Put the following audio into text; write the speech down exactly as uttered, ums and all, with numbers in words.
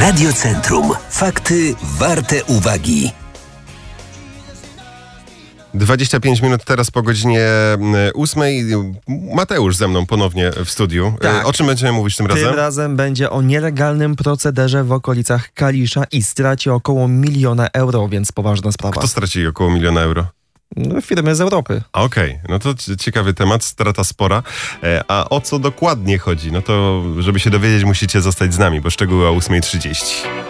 Radio Centrum. Fakty warte uwagi. dwadzieścia pięć minut teraz po godzinie ósmej. Mateusz ze mną ponownie w studiu. Tak. O czym będziemy mówić tym razem? Tym razem będzie o nielegalnym procederze w okolicach Kalisza i straci około miliona euro, więc poważna sprawa. Kto straci około miliona euro? No, firmy z Europy. Okej, okay. No to c- ciekawy temat, strata spora. E, a o co dokładnie chodzi? No to, żeby się dowiedzieć, musicie zostać z nami, bo szczegóły o ósma trzydzieści.